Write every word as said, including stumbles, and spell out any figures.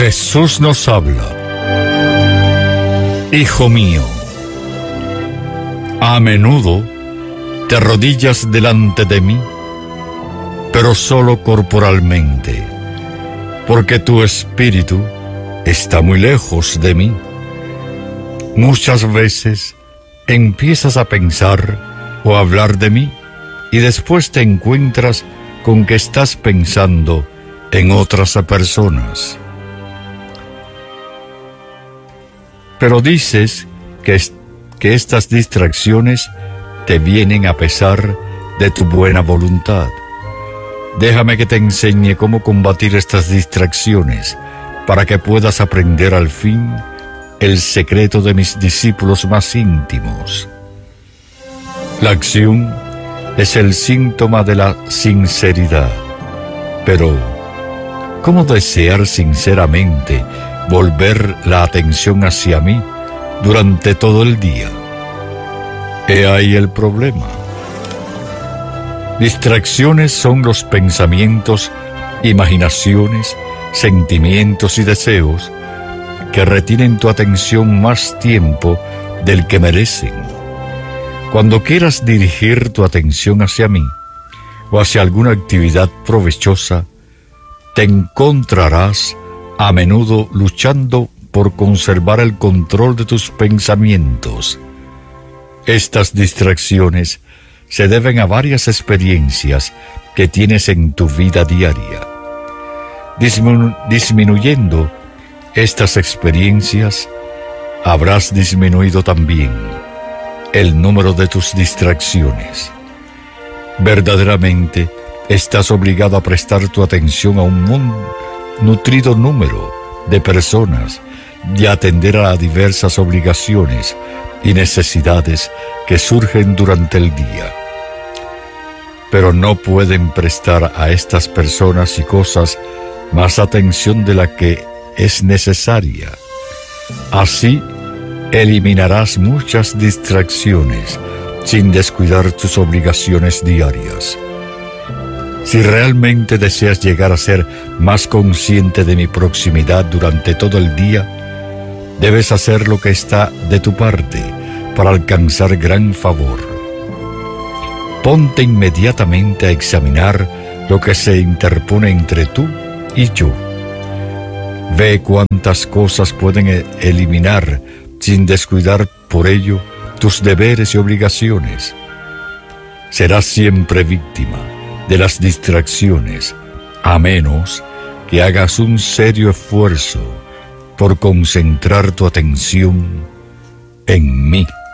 Jesús nos habla. Hijo mío, a menudo te arrodillas delante de mí, pero solo corporalmente, porque tu espíritu está muy lejos de mí. Muchas veces empiezas a pensar o a hablar de mí y después te encuentras con que estás pensando en otras personas. Pero dices que, que estas distracciones te vienen a pesar de tu buena voluntad. Déjame que te enseñe cómo combatir estas distracciones para que puedas aprender al fin el secreto de mis discípulos más íntimos. La acción es el síntoma de la sinceridad. Pero, ¿cómo desear sinceramente volver la atención hacia mí durante todo el día? He ahí el problema. Distracciones son los pensamientos, imaginaciones, sentimientos y deseos que retienen tu atención más tiempo del que merecen. Cuando quieras dirigir tu atención hacia mí o hacia alguna actividad provechosa, te encontrarás a menudo luchando por conservar el control de tus pensamientos. Estas distracciones se deben a varias experiencias que tienes en tu vida diaria. Disminu- disminuyendo estas experiencias, habrás disminuido también el número de tus distracciones. Verdaderamente, estás obligado a prestar tu atención a un mun- nutrido número de personas y a atender a diversas obligaciones y necesidades que surgen durante el día. Pero no pueden prestar a estas personas y cosas más atención de la que es necesaria. Así, eliminarás muchas distracciones sin descuidar tus obligaciones diarias. Si realmente deseas llegar a ser más consciente de mi proximidad durante todo el día, debes hacer lo que está de tu parte para alcanzar gran favor. Ponte inmediatamente a examinar lo que se interpone entre tú y yo. Ve cuántas cosas pueden e- eliminar sin descuidar por ello tus deberes y obligaciones. Serás siempre víctima de las distracciones, a menos que hagas un serio esfuerzo por concentrar tu atención en mí.